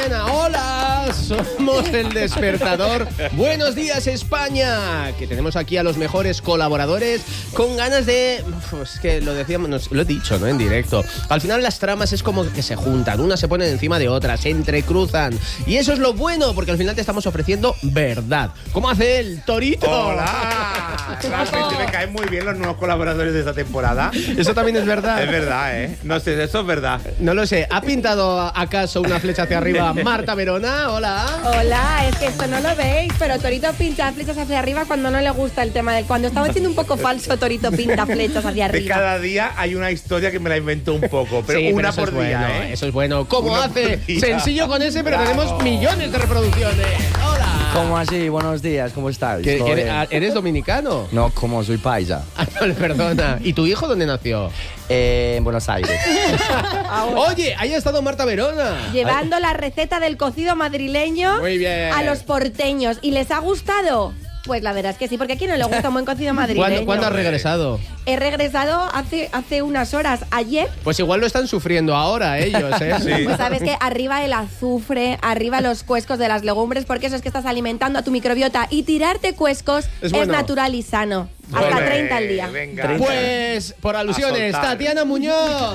Tatiana, hola, somos El Despertador. Buenos días, España, que tenemos aquí a los mejores colaboradores con ganas de... Es que lo decíamos, lo he dicho, ¿no? En directo. Al final las tramas es como que se juntan, unas se ponen encima de otras, se entrecruzan. Y eso es lo bueno, porque al final te estamos ofreciendo verdad. ¿Cómo hace el Torito? ¡Hola! Realmente me caen muy bien los nuevos colaboradores de esta temporada. Eso también es verdad. Es verdad, ¿eh? No sé, eso es verdad. No lo sé. ¿Ha pintado acaso una flecha hacia arriba Marta Verona? Hola. Hola, es que esto no lo veis, pero Torito pinta flechas hacia arriba cuando no le gusta el tema de... Cuando estaba siendo un poco falso, Torito pinta flechas hacia De arriba. cada día hay una historia que me la invento un poco, pero Sí, una eso por es día, bueno, ¿eh? Eso es bueno. ¿Cómo Una hace? por día. Sencillo con ese, pero Bravo. tenemos millones de reproducciones. Hola. ¿Cómo así? Buenos días, ¿cómo estás? ¿Eres dominicano? No, como soy paisa. Ah, no, perdona. ¿Y tu hijo dónde nació? En Buenos Aires. Oye, ahí ha estado Marta Verona. Llevando la receta del cocido madrileño Muy bien. a los porteños. ¿Y les ha gustado? Pues la verdad es que sí, porque a quién no le gusta un buen cocido madrileño. ¿Cuándo has regresado? He regresado hace unas horas, ayer. Pues igual lo están sufriendo ahora ellos, ¿eh? Sí. Pues sabes que arriba el azufre, arriba los cuescos de las legumbres, porque eso es que estás alimentando a tu microbiota. Y tirarte cuescos Es bueno. natural y sano. Hasta Ole, 30 al día. Venga. Pues, por alusiones, A soltar. Tatiana Muñoz.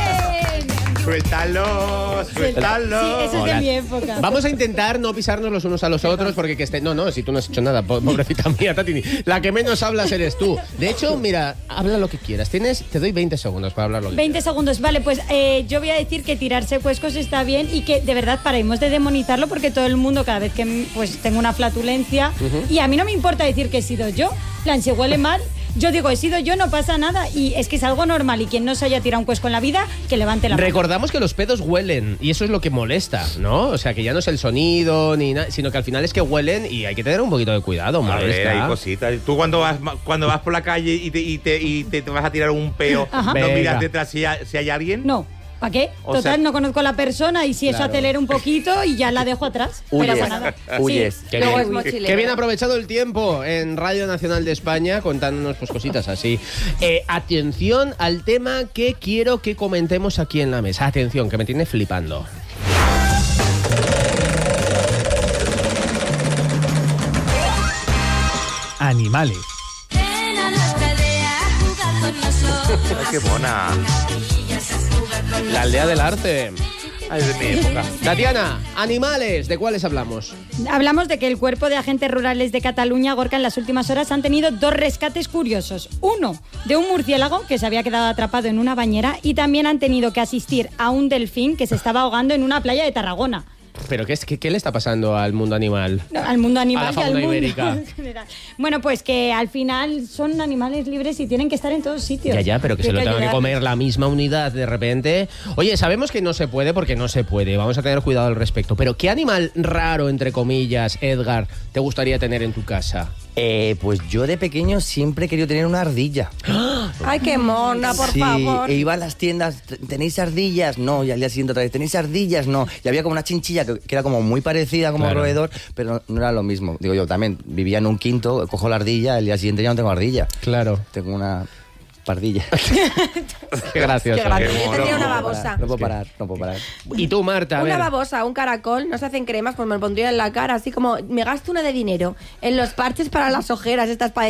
Suéltalo, suéltalo. Sí, eso es Hola. de mi época. Vamos a intentar no pisarnos los unos a los otros porque que esté... No, si tú no has hecho nada, pobrecita mía, Tati. La que menos hablas eres tú. De hecho, mira, habla lo que quieras. Te doy 20 segundos para hablar lo que 20 segundos, vale, pues yo voy a decir que tirarse cuescos está bien y que de verdad paremos de demonizarlo porque todo el mundo cada vez que pues tengo una flatulencia y a mí no me importa decir que he sido yo, en plan, si huele mal, yo digo he sido yo, no pasa nada y es que es algo normal y quien no se haya tirado un cuesco en la vida, que levante la mano. Recordamos que los pedos huelen y eso es lo que molesta, ¿no? O sea, que ya no es el sonido ni nada, sino que al final es que huelen y hay que tener un poquito de cuidado, A ver, molesta. hay cositas. Tú cuando vas por la calle y te vas a tirar un peo, Ajá. ¿no Venga. miras detrás si hay alguien? No, ¿para qué? O Total, sea- no conozco a la persona y si eso Claro. acelera un poquito y ya la dejo atrás. Huyes, Pero nada. huyes. Sí. Qué Luego bien. es mochilero. Qué bien aprovechado el tiempo en Radio Nacional de España contándonos pues cositas así. Atención al tema que quiero que comentemos aquí en la mesa. Atención, que me tiene flipando. Animales. Ay, qué mona. La aldea del arte. Ay, es de mi época. Tatiana, animales, ¿de cuáles hablamos? Hablamos de que el Cuerpo de Agentes Rurales de Cataluña, Gorka, en las últimas horas han tenido dos rescates curiosos. Uno, de un murciélago que se había quedado atrapado en una bañera y también han tenido que asistir a un delfín que se estaba ahogando en una playa de Tarragona. ¿Pero qué le está pasando al mundo animal? No, al mundo animal A la y al fauna mundo ibérica. en general. Bueno, pues que al final son animales libres y tienen que estar en todos sitios. Ya, pero que se lo tenga que ayudarles. comer la misma unidad de repente. Oye, sabemos que no se puede porque no se puede. Vamos a tener cuidado al respecto. Pero ¿qué animal raro, entre comillas, Edgar, te gustaría tener en tu casa? Pues yo de pequeño siempre he querido tener una ardilla. Ay, qué mona, por Sí, favor. e iba a las tiendas, ¿tenéis ardillas? No, y al día siguiente otra vez, ¿tenéis ardillas? No. Y había como una chinchilla que era como muy parecida como Claro. roedor, pero no era lo mismo. Digo yo, también vivía en un quinto, cojo la ardilla, el día siguiente ya no tengo ardilla. Claro. Tengo una pardilla. Qué gracioso. Qué gracioso. Qué Yo tendría mono. una babosa. No puedo parar, no puedo parar. Y tú, Marta, a Una ver. babosa, un caracol, no se hacen cremas, pues me lo pondría en la cara, así como me gasto una de dinero en los parches para las ojeras, estas para